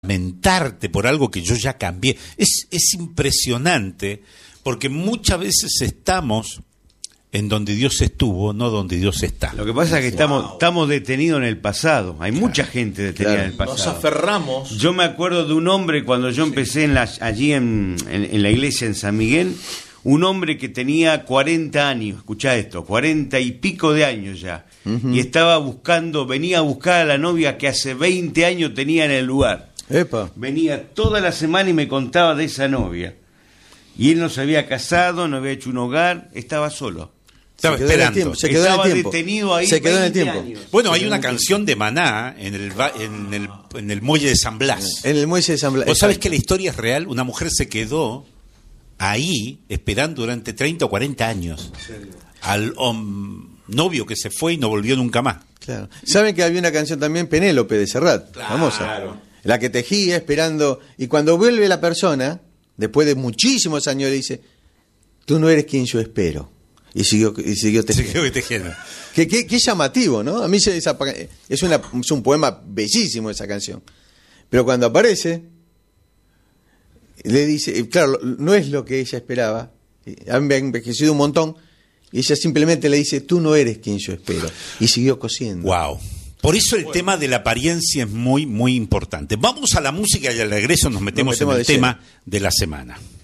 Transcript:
lamentarte por algo que yo ya cambié. Es impresionante, porque muchas veces estamos en donde Dios estuvo, no donde Dios está. Lo que pasa es que estamos detenidos en el pasado. Hay mucha gente detenida en el pasado. Nos aferramos. Yo me acuerdo de un hombre cuando yo empecé allí en la iglesia en San Miguel, un hombre que tenía 40 años, escuchá esto, 40 y pico de años ya, y venía a buscar a la novia que hace 20 años tenía en el lugar. Epa. Venía toda la semana y me contaba de esa novia. Y él no se había casado, no había hecho un hogar, estaba solo. Estaba esperando. Se quedó Estaba en el tiempo. detenido ahí. Se quedó en el 20 tiempo. años. Bueno, hay una canción de Maná en el muelle de San Blas. En el muelle de San Blas. ¿Vos sabés que la historia es real? Una mujer se quedó ahí esperando durante 30 o 40 años al novio que se fue y no volvió nunca más. Claro. ¿Saben que había una canción también, Penélope de Serrat, Claro. famosa? La que tejía esperando, y cuando vuelve la persona, después de muchísimos años, le dice: tú no eres quien yo espero. Y siguió tejiendo. Siguió tejiendo. Qué llamativo, ¿no? A mí es un poema bellísimo esa canción. Pero cuando aparece, le dice, claro, no es lo que ella esperaba, ha envejecido un montón, y ella simplemente le dice: tú no eres quien yo espero. Y siguió cosiendo. Wow. Por eso el tema de la apariencia es muy, muy importante. Vamos a la música y al regreso nos metemos en el tema de la semana.